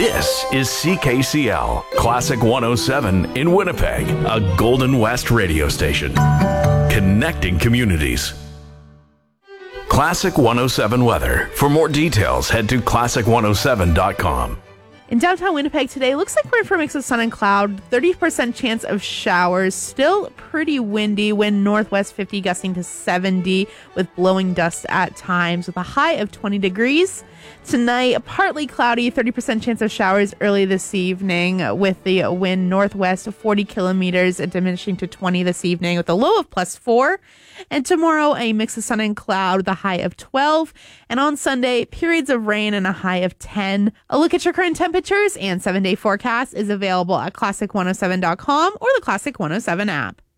This is CKCL, Classic 107 in Winnipeg, a Golden West radio station. Connecting communities. Classic 107 weather. For more details, head to classic107.com. In downtown Winnipeg today, looks like we're in for a mix of sun and cloud. 30% chance of showers. Still pretty windy. Wind northwest 50 gusting to 70 with blowing dust at times with a high of 20 degrees. Tonight, partly cloudy. 30% chance of showers early this evening with the wind northwest 40 kilometers diminishing to 20 this evening with a low of +4. And tomorrow, a mix of sun and cloud with a high of 12. And on Sunday, periods of rain and a high of 10. A look at your current temperatures and 7-day forecast is available at classic107.com or the Classic 107 app.